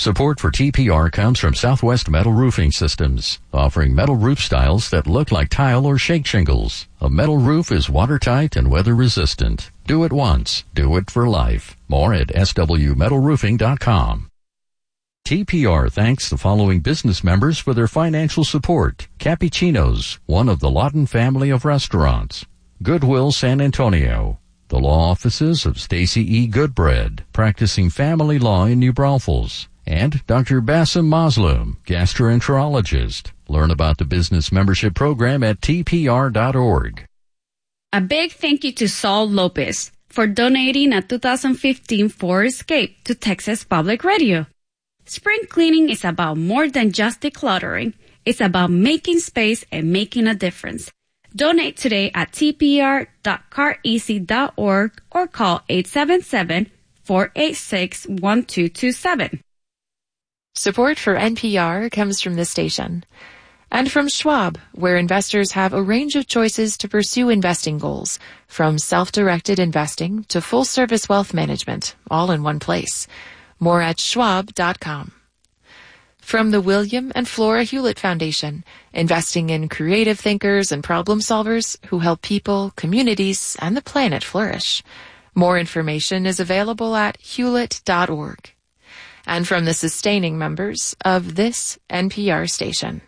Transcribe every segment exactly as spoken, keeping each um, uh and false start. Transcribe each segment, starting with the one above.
Support for T P R comes from Southwest Metal Roofing Systems, offering metal roof styles that look like tile or shake shingles. A metal roof is watertight and weather resistant. Do it once, do it for life. More at S W metal roofing dot com. T P R thanks the following business members for their financial support. Cappuccino's, one of the Lawton family of restaurants. Goodwill San Antonio. The law offices of Stacy E. Goodbread, practicing family law in New Braunfels. And Doctor Bassem Maslum, gastroenterologist. Learn about the business membership program at T P R dot org. A big thank you to Saul Lopez for donating a two thousand fifteen Ford Escape to Texas Public Radio. Spring cleaning is about more than just decluttering. It's about making space and making a difference. Donate today at T P R dot car easy dot org or call eight seven seven, four eight six, one two two seven. Support for N P R comes from this station and from Schwab, where investors have a range of choices to pursue investing goals, from self-directed investing to full-service wealth management, all in one place. More at schwab dot com. From the William and Flora Hewlett Foundation, investing in creative thinkers and problem solvers who help people, communities, and the planet flourish. More information is available at hewlett dot org. And from the sustaining members of this N P R station.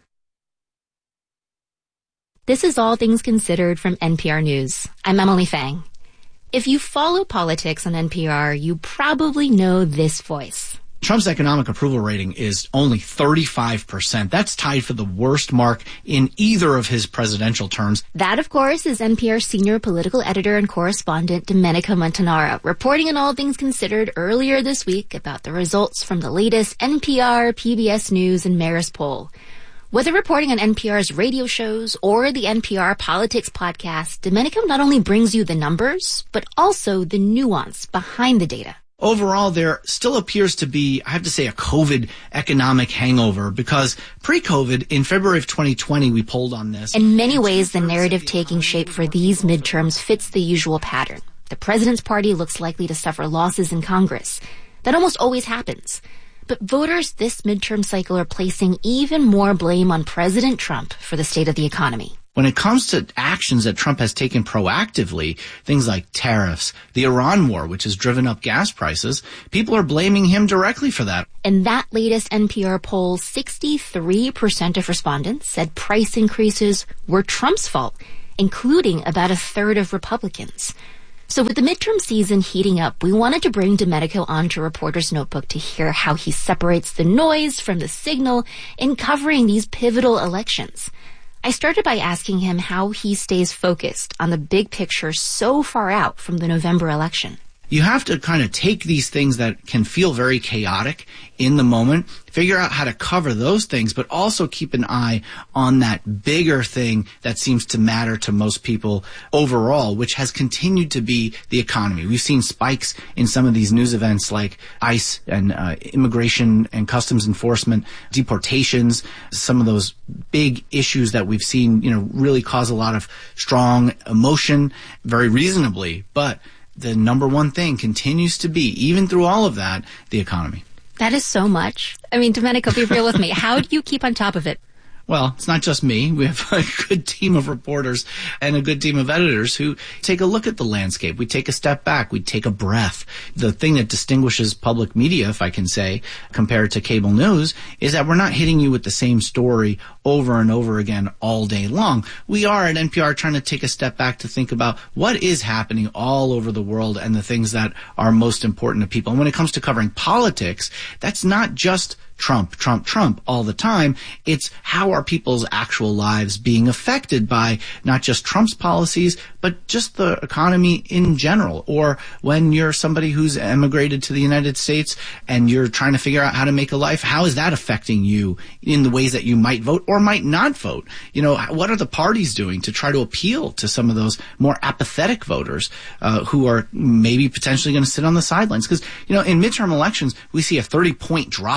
This is All Things Considered from N P R News. I'm Emily Fang. If you follow politics on N P R, you probably know this voice. Trump's economic approval rating is only thirty-five percent. That's tied for the worst mark in either of his presidential terms. That, of course, is N P R senior political editor and correspondent Domenico Montanaro, reporting on All Things Considered earlier this week about the results from the latest N P R, P B S News, and Marist poll. Whether reporting on N P R's radio shows or the N P R Politics podcast, Domenico not only brings you the numbers, but also the nuance behind the data. Overall, there still appears to be, I have to say, a COVID economic hangover because pre-COVID, in February of twenty twenty, we polled on this. In many ways, the narrative taking shape for these midterms fits the usual pattern. The president's party looks likely to suffer losses in Congress. That almost always happens. But voters this midterm cycle are placing even more blame on President Trump for the state of the economy. When it comes to actions that Trump has taken proactively, things like tariffs, the Iran war, which has driven up gas prices, people are blaming him directly for that. In that latest N P R poll, sixty-three percent of respondents said price increases were Trump's fault, including about a third of Republicans. So with the midterm season heating up, we wanted to bring Domenico onto Reporter's Notebook to hear how he separates the noise from the signal in covering these pivotal elections. I started by asking him how he stays focused on the big picture so far out from the November election. You have to kind of take these things that can feel very chaotic in the moment, figure out how to cover those things, but also keep an eye on that bigger thing that seems to matter to most people overall, which has continued to be the economy. We've seen spikes in some of these news events like ICE and uh, immigration and customs enforcement, deportations, some of those big issues that we've seen, you know, really cause a lot of strong emotion, very reasonably, but the number one thing continues to be, even through all of that, the economy. That is so much. I mean, Domenico, be real with me. How do you keep on top of it? Well, it's not just me. We have a good team of reporters and a good team of editors who take a look at the landscape. We take a step back. We take a breath. The thing that distinguishes public media, if I can say, compared to cable news, is that we're not hitting you with the same story over and over again all day long. We are at N P R trying to take a step back to think about what is happening all over the world and the things that are most important to people. And when it comes to covering politics, that's not just Trump, Trump, Trump all the time. It's how are people's actual lives being affected by not just Trump's policies, but just the economy in general. Or when you're somebody who's emigrated to the United States and you're trying to figure out how to make a life, how is that affecting you in the ways that you might vote or might not vote? You know, what are the parties doing to try to appeal to some of those more apathetic voters uh, who are maybe potentially going to sit on the sidelines? Because, you know, in midterm elections, we see a thirty point drop off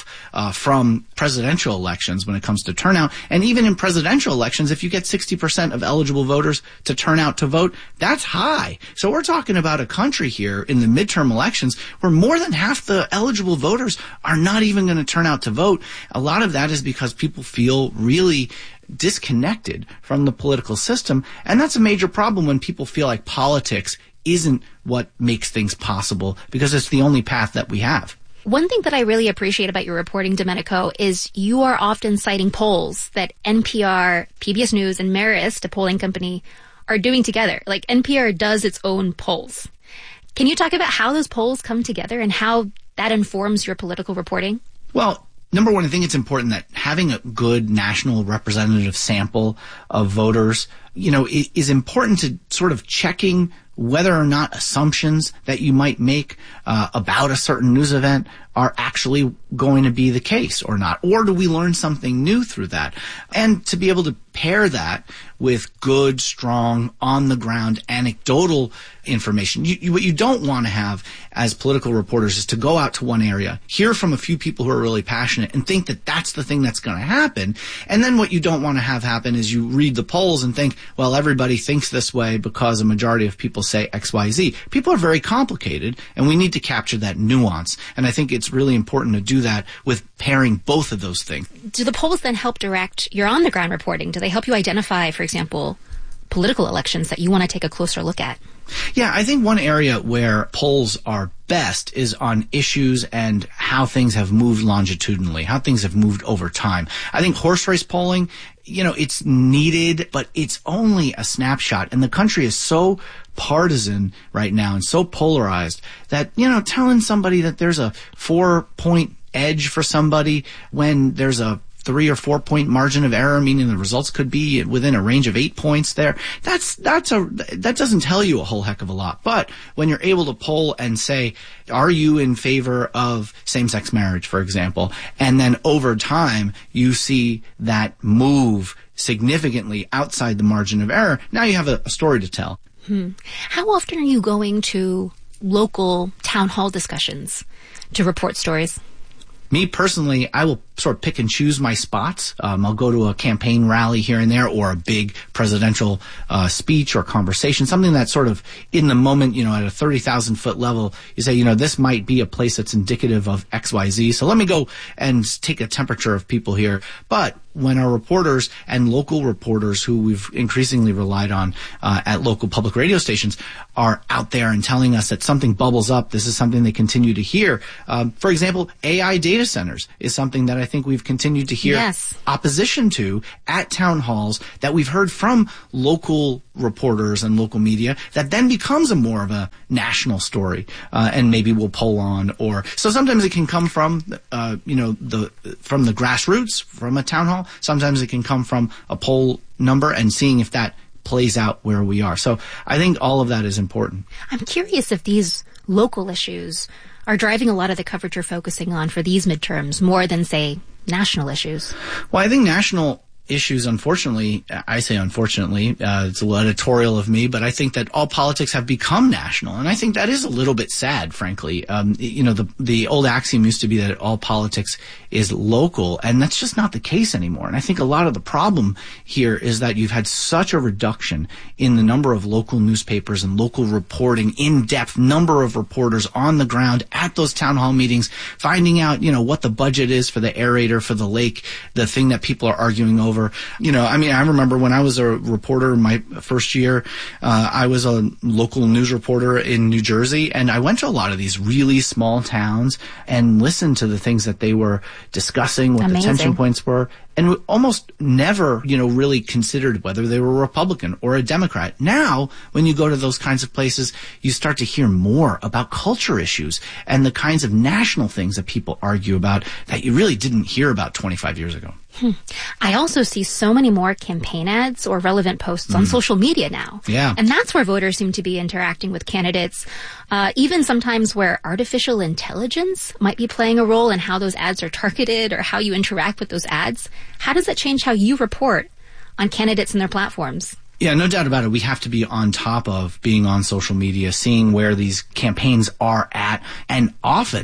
uh, from presidential elections when it comes to turnout. And even in presidential elections, if you get sixty percent of eligible voters to turn out to vote, that's high. So we're talking about a country here in the midterm elections where more than half the eligible voters are not even going to turn out to vote. A lot of that is because people feel really disconnected from the political system. And that's a major problem when people feel like politics isn't what makes things possible because it's the only path that we have. One thing that I really appreciate about your reporting, Domenico, is you are often citing polls that N P R, P B S News, and Marist, a polling company, are doing together. Like N P R does its own polls. Can you talk about how those polls come together and how that informs your political reporting? Well, number one, I think it's important that having a good national representative sample of voters, you know, is important to sort of checking whether or not assumptions that you might make uh, about a certain news event are actually going to be the case or not. Or do we learn something new through that? And to be able to pair that with good, strong, on-the-ground, anecdotal information. You, you, what you don't want to have as political reporters is to go out to one area, hear from a few people who are really passionate, and think that that's the thing that's going to happen. And then what you don't want to have happen is you read the polls and think, well, everybody thinks this way because a majority of people say X, Y, Z. People are very complicated, and we need to capture that nuance. And I think it's really important to do that with pairing both of those things. Do the polls then help direct your on-the-ground reporting? Do they help you identify, for example, political elections that you want to take a closer look at? Yeah, I think one area where polls are best is on issues and how things have moved longitudinally, how things have moved over time. I think horse race polling, you know, it's needed, but it's only a snapshot. And the country is so partisan right now and so polarized that, you know, telling somebody that there's a four-point edge for somebody when there's a three or four point margin of error, meaning the results could be within a range of eight points there. That's, that's a, that doesn't tell you a whole heck of a lot. But when you're able to poll and say, are you in favor of same-sex marriage, for example? And then over time, you see that move significantly outside the margin of error. Now you have a, a story to tell. Hmm. How often are you going to local town hall discussions to report stories? Me personally, I will sort of pick and choose my spots. Um, I'll go to a campaign rally here and there or a big presidential uh, speech or conversation, something that's sort of in the moment, you know, at a thirty thousand foot level. You say, you know, this might be a place that's indicative of X, Y, Z. So let me go and take a temperature of people here. But when our reporters and local reporters who we've increasingly relied on uh, at local public radio stations are out there and telling us that something bubbles up, this is something they continue to hear. Um, for example, A I data centers is something that I think we've continued to hear yes. opposition to at town halls that we've heard from local reporters and local media that then becomes a more of a national story uh, and maybe we'll poll on. Or so sometimes it can come from uh, you know the from the grassroots from a town hall. Sometimes it can come from a poll number and seeing if that plays out where we are. So I think all of that is important. I'm curious if these local issues are driving a lot of the coverage you're focusing on for these midterms more than, say, national issues. Well, I think national issues, unfortunately, I say unfortunately, uh, it's a little editorial of me, but I think that all politics have become national. And I think that is a little bit sad, frankly. Um, you know, the, the old axiom used to be that all politics is local, and that's just not the case anymore. And I think a lot of the problem here is that you've had such a reduction in the number of local newspapers and local reporting, in-depth number of reporters on the ground at those town hall meetings, finding out, you know, what the budget is for the aerator, for the lake, the thing that people are arguing over. You know, I mean, I remember when I was a reporter my first year, uh, I was a local news reporter in New Jersey, and I went to a lot of these really small towns and listened to the things that they were discussing, what Amazing. the tension points were. And we almost never, you know, really considered whether they were a Republican or a Democrat. Now, when you go to those kinds of places, you start to hear more about culture issues and the kinds of national things that people argue about that you really didn't hear about twenty-five years ago. Hmm. I also see so many more campaign ads or relevant posts on mm. social media now. Yeah. And that's where voters seem to be interacting with candidates, uh, even sometimes where artificial intelligence might be playing a role in how those ads are targeted or how you interact with those ads. How does that change how you report on candidates and their platforms? Yeah, no doubt about it. We have to be on top of being on social media, seeing where these campaigns are at, and often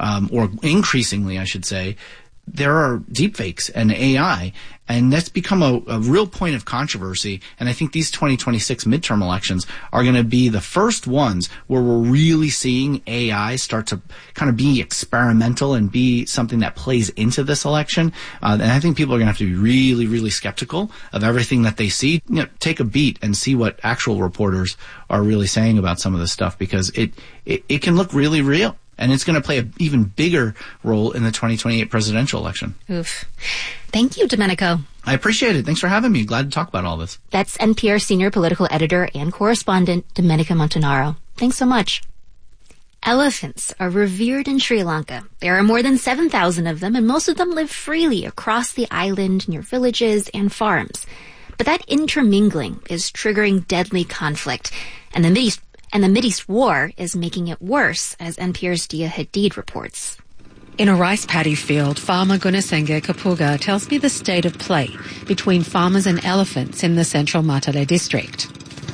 um, or increasingly, I should say, there are deepfakes and A I, and that's become a, a real point of controversy. And I think these twenty twenty-six midterm elections are going to be the first ones where we're really seeing A I start to kind of be experimental and be something that plays into this election. Uh, and I think people are going to have to be really, really skeptical of everything that they see. You know, take a beat and see what actual reporters are really saying about some of this stuff, because it, it, it can look really real. And it's going to play an even bigger role in the twenty twenty-eight presidential election. Oof. Thank you, Domenico. I appreciate it. Thanks for having me. Glad to talk about all this. That's N P R senior political editor and correspondent Domenico Montanaro. Thanks so much. Elephants are revered in Sri Lanka. There are more than seven thousand of them, and most of them live freely across the island near villages and farms. But that intermingling is triggering deadly conflict, and the Mideast And the Mideast war is making it worse, as N P R's Dia Hadid reports. In a rice paddy field, farmer Gunasenge Kapuga tells me the state of play between farmers and elephants in the central Matale district.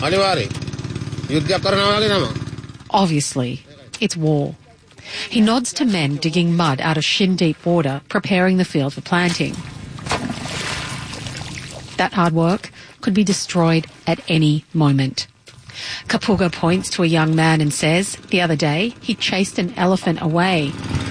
Obviously, it's war. He nods to men digging mud out of shin-deep water, preparing the field for planting. That hard work could be destroyed at any moment. Kapuga points to a young man and says, the other day, he chased an elephant away.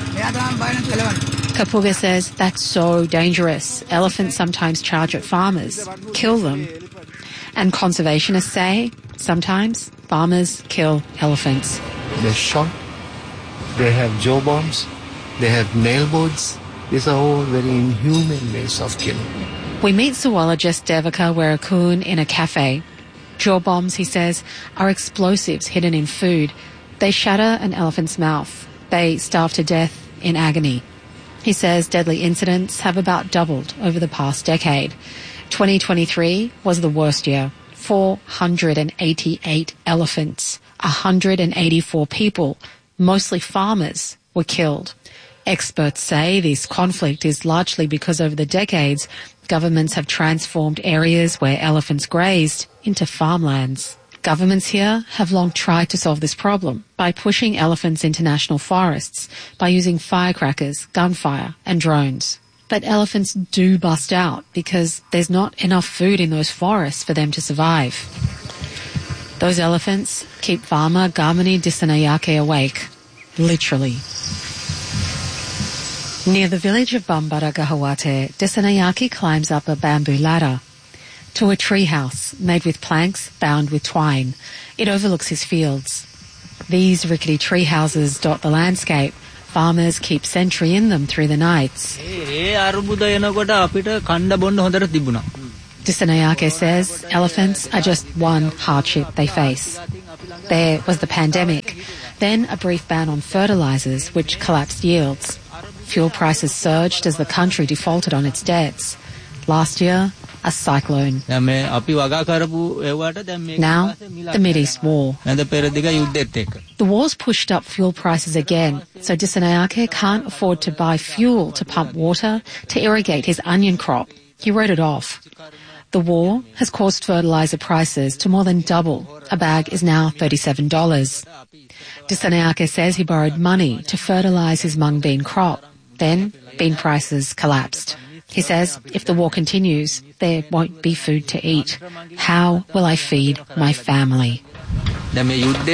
Kapuga says, that's so dangerous. Elephants sometimes charge at farmers, kill them. And conservationists say, sometimes farmers kill elephants. They're shot, they have jaw bombs, they have nail boards. These are all very inhuman ways of killing. We meet zoologist Devika Werakun in a cafe. Jaw bombs, he says, are explosives hidden in food. They shatter an elephant's mouth. They starve to death in agony. He says deadly incidents have about doubled over the past decade. twenty twenty-three was the worst year. four hundred eighty-eight elephants, one hundred eighty-four people, mostly farmers, were killed. Experts say this conflict is largely because over the decades, governments have transformed areas where elephants grazed into farmlands. Governments here have long tried to solve this problem by pushing elephants into national forests, by using firecrackers, gunfire and drones. But elephants do bust out because there's not enough food in those forests for them to survive. Those elephants keep farmer Gamani Disanayake awake, literally. Near the village of Bambara Gahawate, Disanayake climbs up a bamboo ladder to a treehouse made with planks bound with twine. It overlooks his fields. These rickety tree houses dot the landscape. Farmers keep sentry in them through the nights. Disanayake says elephants are just one hardship they face. There was the pandemic, then a brief ban on fertilizers which collapsed yields. Fuel prices surged as the country defaulted on its debts. Last year, a cyclone. Now, the Mideast war. The war's pushed up fuel prices again, so Disanayake can't afford to buy fuel to pump water to irrigate his onion crop. He wrote it off. The war has caused fertilizer prices to more than double. A bag is now thirty-seven dollars. Disanayake says he borrowed money to fertilize his mung bean crop. Then, bean prices collapsed. He says, if the war continues, there won't be food to eat. How will I feed my family? And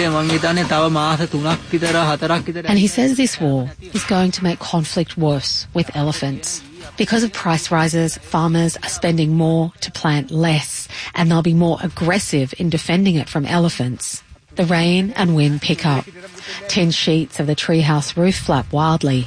he says this war is going to make conflict worse with elephants. Because of price rises, farmers are spending more to plant less, and they'll be more aggressive in defending it from elephants. The rain and wind pick up. Tin sheets of the treehouse roof flap wildly.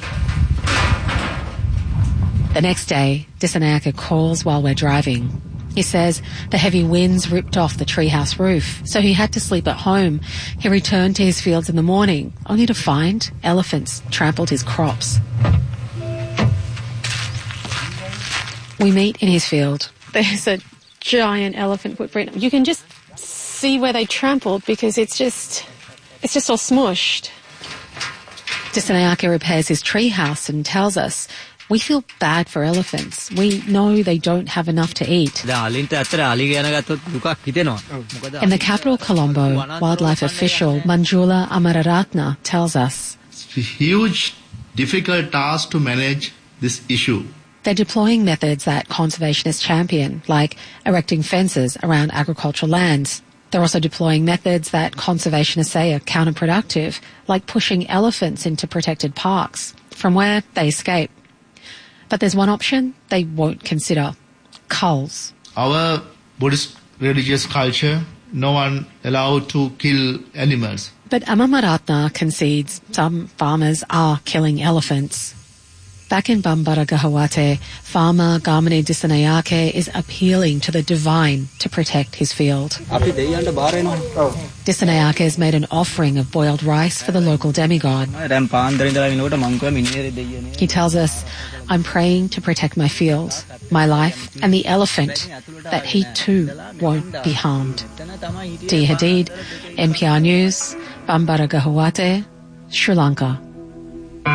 The next day, Disanayake calls while we're driving. He says the heavy winds ripped off the treehouse roof, so he had to sleep at home. He returned to his fields in the morning, only to find elephants trampled his crops. We meet in his field. There's a giant elephant footprint. You can just see where they trampled because it's just, it's just all smushed. Disanayake repairs his treehouse and tells us, we feel bad for elephants. We know they don't have enough to eat. In the capital, Colombo, wildlife official Manjula Amararatna tells us, It's a huge difficult task to manage this issue. They're deploying methods that conservationists champion, like erecting fences around agricultural lands. They're also deploying methods that conservationists say are counterproductive, like pushing elephants into protected parks, from where they escape. But there's one option they won't consider: culls. Our Buddhist religious culture, no one allowed to kill animals. But Amamaratna concedes some farmers are killing elephants. Back in Bambara Gahawate, farmer Gamane Disanayake is appealing to the divine to protect his field. Disanayake has made an offering of boiled rice for the local demigod. He tells us, "I'm praying to protect my field, my life, and the elephant, that he too won't be harmed." Dee Hadid, N P R News, Bambara Gahawate, Sri Lanka.